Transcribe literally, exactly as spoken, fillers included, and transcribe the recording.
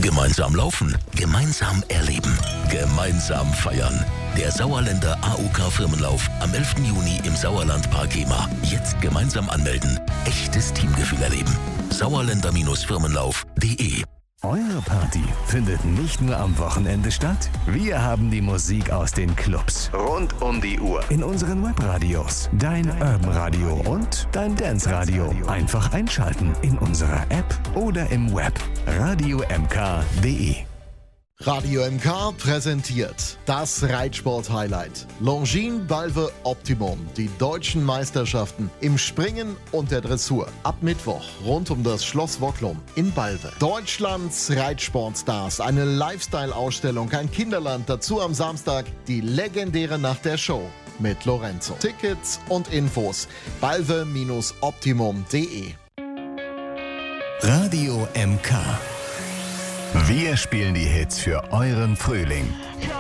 Gemeinsam laufen, gemeinsam erleben, gemeinsam feiern. Der Sauerländer A O K-Firmenlauf am elften Juni im Sauerlandpark Gema. Jetzt gemeinsam anmelden. Echtes Teamgefühl erleben. Sauerländer-Firmenlauf punkt de. Eure Party findet nicht nur am Wochenende statt. Wir haben die Musik aus den Clubs rund um die Uhr in unseren Webradios, dein Urban Radio und dein Dance Radio. Einfach einschalten in unserer App oder im Web. radio m k punkt de. Radio M K präsentiert das Reitsport-Highlight. Longines Balve Optimum, die deutschen Meisterschaften im Springen und der Dressur. Ab Mittwoch rund um das Schloss Wocklum in Balve. Deutschlands Reitsportstars, eine Lifestyle-Ausstellung, ein Kinderland. Dazu am Samstag die legendäre Nacht der Show mit Lorenzo. Tickets und Infos balve Optimum punkt de. Radio M K. Wir spielen die Hits für euren Frühling.